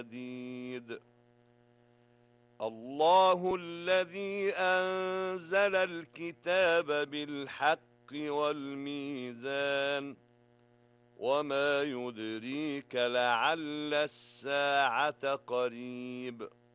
شديد. الله الذي أنزل الكتاب بالحق والميزان وما يدريك لعل الساعة قريب